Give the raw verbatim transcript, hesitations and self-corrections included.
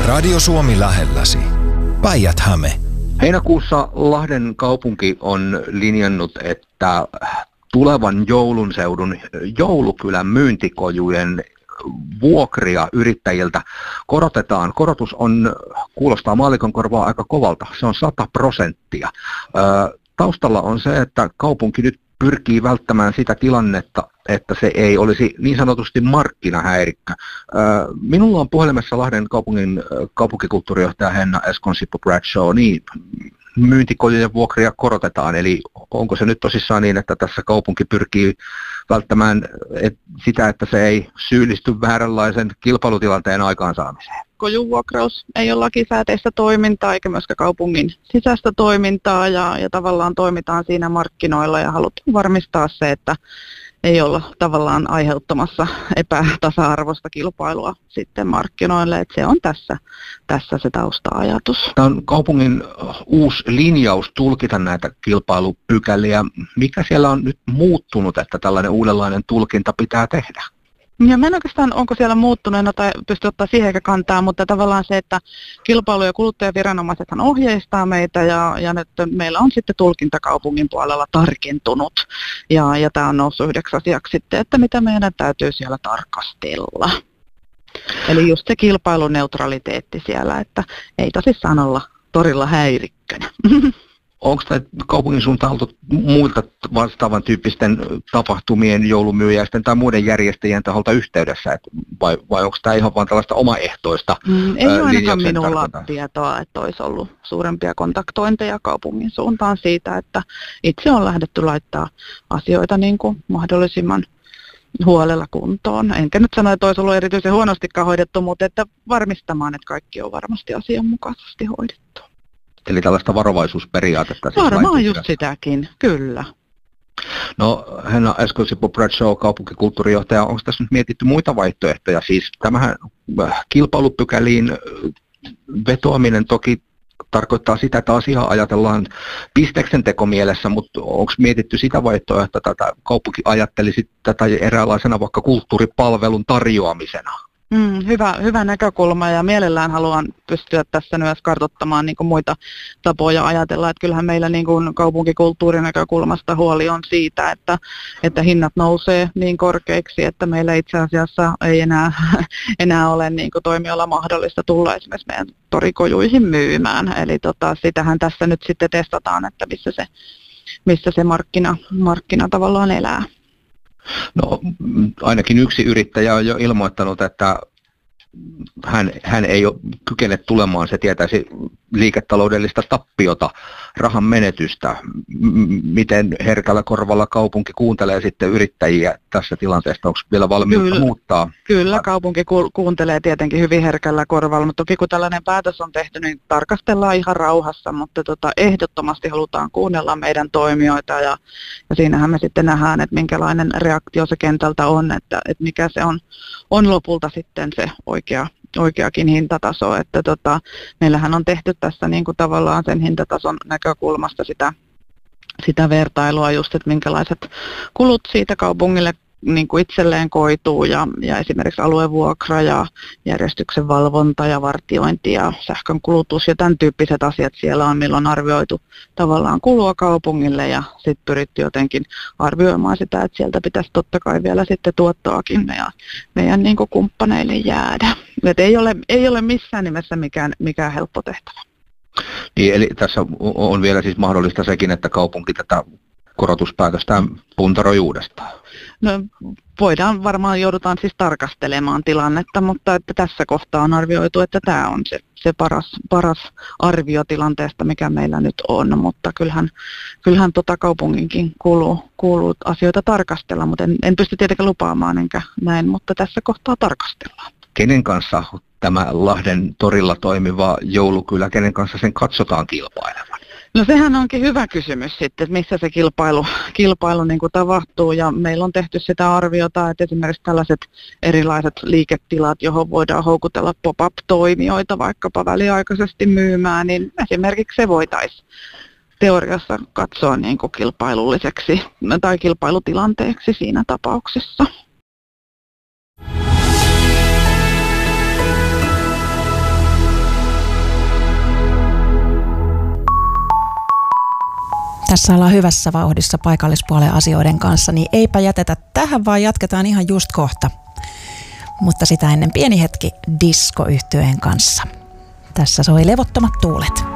Radio Suomi lähelläsi. Päijät-Häme. Heinäkuussa Lahden kaupunki on linjannut, että tulevan joulun seudun joulukylän myyntikojujen vuokria yrittäjiltä korotetaan. Korotus on, kuulostaa maallikon korvaa aika kovalta, se on sata prosenttia. Taustalla on se, että kaupunki nyt pyrkii välttämään sitä tilannetta, että se ei olisi niin sanotusti markkinahäirikkö. Minulla on puhelimessa Lahden kaupungin kaupunkikulttuurijohtaja Henna Eskonsipo-Bradshaw. Niin, myyntikojujen vuokria korotetaan, eli onko se nyt tosissaan niin, että tässä kaupunki pyrkii välttämään et, sitä, että se ei syyllisty vääränlaisen kilpailutilanteen aikaansaamiseen? Kojuvuokraus ei ole lakisääteistä toimintaa eikä myöskään kaupungin sisäistä toimintaa ja, ja tavallaan toimitaan siinä markkinoilla ja halutaan varmistaa se, että ei olla tavallaan aiheuttamassa epätasa-arvoista kilpailua sitten markkinoille, että se on tässä, tässä se tausta-ajatus. Tämä on kaupungin uusi linjaus tulkita näitä kilpailupykäliä. Mikä siellä on nyt muuttunut, että tällainen uudenlainen tulkinta pitää tehdä? Ja mä en oikeastaan, onko siellä muuttunut, tai pysty ottaa siihen eikä kantaa, mutta tavallaan se, että kilpailu- ja kuluttajaviranomaisethan ohjeistaa meitä, ja, ja nyt meillä on sitten tulkinta kaupungin puolella tarkentunut, ja, ja tämä on noussut yhdeksi asiaksi sitten, että mitä meidän täytyy siellä tarkastella. Eli just se kilpailuneutraliteetti siellä, että ei tosissaan olla torilla häirikkönä. Onko tämä kaupungin suuntaan oltu muilta vastaavan tyyppisten tapahtumien, joulumyyjäisten tai muiden järjestäjien taholta yhteydessä, et vai, vai onko tämä ihan vain tällaista omaehtoista mm, Ei ole ainakaan minulla tarkoittaa tietoa, että olisi ollut suurempia kontaktointeja kaupungin suuntaan siitä, että itse on lähdetty laittaa asioita niin kuin mahdollisimman huolella kuntoon. Enkä nyt sano, että olisi ollut erityisen huonostikaan hoidettu, mutta että varmistamaan, että kaikki on varmasti asianmukaisesti hoidettu. Eli tällaista varovaisuusperiaatetta. Siis varmaan just sitäkin, kyllä. No, Henna Eskonsipo-Bradshaw, kaupunkikulttuurijohtaja, onko tässä nyt mietitty muita vaihtoehtoja? Siis tämähän kilpailupykäliin vetoaminen toki tarkoittaa sitä, että asiaa ajatellaan bisneksen tekomielessä, mutta onko mietitty sitä vaihtoehtoa, että tätä kaupunki ajattelisi tätä eräänlaisena vaikka kulttuuripalvelun tarjoamisena? Mm, hyvä, hyvä näkökulma ja mielellään haluan pystyä tässä myös kartoittamaan niin kuin muita tapoja ajatella, että kyllähän meillä niin kuin kaupunkikulttuurin näkökulmasta huoli on siitä, että, että hinnat nousee niin korkeiksi, että meillä itse asiassa ei enää, enää ole niin kuin toimijoilla mahdollista tulla esimerkiksi meidän torikojuihin myymään, eli tota, sitähän tässä nyt sitten testataan, että missä se, missä se markkina, markkina tavallaan elää. No, ainakin yksi yrittäjä on jo ilmoittanut, että hän, hän ei ole kykene tulemaan, se tietäisi liiketaloudellista tappiota, rahan menetystä. Miten herkällä korvalla kaupunki kuuntelee sitten yrittäjiä tässä tilanteessa? Onko vielä valmiutta kyllä, muuttaa? Kyllä, kaupunki ku, kuuntelee tietenkin hyvin herkällä korvalla, mutta toki kun tällainen päätös on tehty, niin tarkastellaan ihan rauhassa, mutta tota, ehdottomasti halutaan kuunnella meidän toimijoita ja, ja siinähän me sitten nähdään, että minkälainen reaktio se kentältä on, että, että mikä se on, on lopulta sitten se oikea oikeakin hintataso, että tota, meillähän on tehty tässä niin kuin tavallaan sen hintatason näkökulmasta sitä, sitä vertailua just, että minkälaiset kulut siitä kaupungille niin kuin itselleen koituu ja, ja esimerkiksi aluevuokra ja järjestyksen valvonta ja vartiointi ja sähkön kulutus ja tämän tyyppiset asiat siellä on, milloin on arvioitu tavallaan kulua kaupungille ja sitten pyritty jotenkin arvioimaan sitä, että sieltä pitäisi totta kai vielä sitten tuottoakin meidän, meidän niin kuin kumppaneille jäädä. Et ei ole, ei ole missään nimessä mikään, mikään helppo tehtävä. Niin, eli tässä on vielä siis mahdollista sekin, että kaupunki tätä korotuspäätöstä puntaroi uudestaan. No, voidaan varmaan, joudutaan siis tarkastelemaan tilannetta, mutta että tässä kohtaa on arvioitu, että tämä on se, se paras, paras arvio tilanteesta, mikä meillä nyt on, mutta kyllähän, kyllähän tota kaupunginkin kuuluu, kuuluu asioita tarkastella, mutta en, en pysty tietenkään lupaamaan enkä näin, mutta tässä kohtaa tarkastellaan. Kenen kanssa tämä Lahden torilla toimiva joulukylä, kenen kanssa sen katsotaan kilpailevan? No sehän onkin hyvä kysymys sitten, että missä se kilpailu, kilpailu niin kuin tapahtuu ja meillä on tehty sitä arviota, että esimerkiksi tällaiset erilaiset liiketilat, johon voidaan houkutella pop-up-toimijoita vaikkapa väliaikaisesti myymään, niin esimerkiksi se voitaisiin teoriassa katsoa niin kuin kilpailulliseksi tai kilpailutilanteeksi siinä tapauksessa. Tässä ollaan hyvässä vauhdissa paikallispuolen asioiden kanssa, niin eipä jätetä tähän, vaan jatketaan ihan just kohta. Mutta sitä ennen pieni hetki Disco-yhtyeen kanssa. Tässä soi Levottomat tuulet.